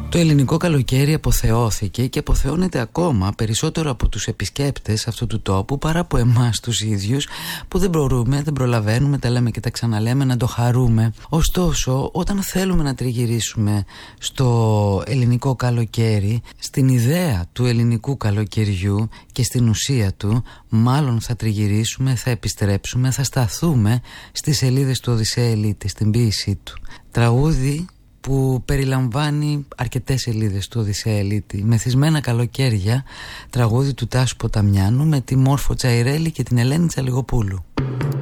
Το ελληνικό καλοκαίρι αποθεώθηκε και αποθεώνεται ακόμα περισσότερο από τους επισκέπτες αυτού του τόπου παρά από εμάς τους ίδιους, που δεν μπορούμε, δεν προλαβαίνουμε, τα λέμε και τα ξαναλέμε, να το χαρούμε. Ωστόσο, όταν θέλουμε να τριγυρίσουμε στο ελληνικό καλοκαίρι, στην ιδέα του ελληνικού καλοκαιριού και στην ουσία του, μάλλον θα τριγυρίσουμε, θα επιστρέψουμε, θα σταθούμε στις σελίδες του Οδυσσέα Ελίτη, στην ποίησή του. Τραγούδι που περιλαμβάνει αρκετές σελίδες του Οδυσσέα Ελίτη. Μεθυσμένα καλοκαίρια, τραγούδι του Τάσου Ποταμιάνου με τη Μόρφο Τσαϊρέλη και την Ελένη Τσαλιγοπούλου.